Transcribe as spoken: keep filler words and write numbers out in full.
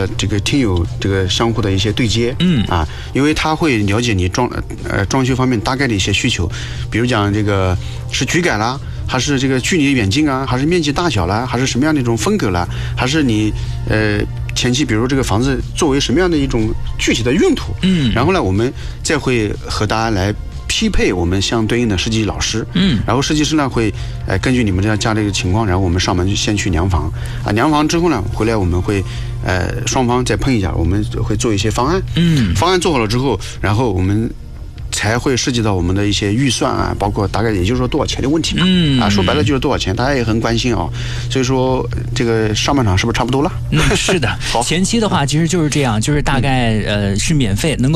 和这个听友这个相互的一些对接， 嗯啊，因为他会了解你装呃装修方面大概的一些需求，比如讲这个是局改啦，还是这个距离远近啊，还是面积大小啦，还是什么样的一种风格啦，还是你呃前期比如这个房子作为什么样的一种具体的用途， 嗯， 然后呢，我们再会和大家来匹配我们相对应的设计老师， 嗯， 然后设计师呢会，呃，根据你们这样家的一个情况，然后我们上门就先去量房，啊，量房之后呢，回来我们会，呃，双方再碰一下，我们会做一些方案， 嗯， 方案做好了之后，然后我们才会涉及到我们的一些预算啊，包括大概也就是说多少钱的问题嘛， 嗯， 啊，说白了就是多少钱，大家也很关心啊，所以说这个上半场是不是差不多了？ 嗯，是的，前期的话其实就是这样，就是大概呃是免费能够。